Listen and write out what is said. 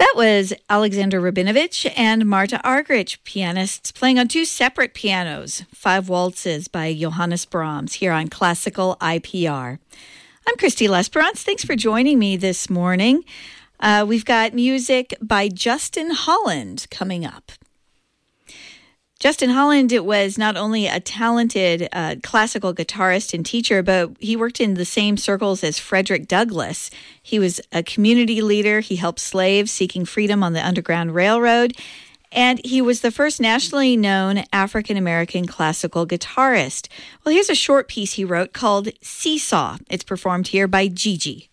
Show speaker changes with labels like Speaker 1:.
Speaker 1: That was Alexander Rabinovich and Marta Argerich, pianists playing on two separate pianos, Five Waltzes by Johannes Brahms, here on Classical IPR. I'm Christy Lesperance. Thanks for joining me this morning. We've got music by Justin Holland coming up. Justin Holland was not only a talented classical guitarist and teacher, but he worked in the same circles as Frederick Douglass. He was a community leader. He helped slaves seeking freedom on the Underground Railroad. And he was the first nationally known African-American classical guitarist. Well, here's a short piece he wrote called Seesaw. It's performed here by Gigi.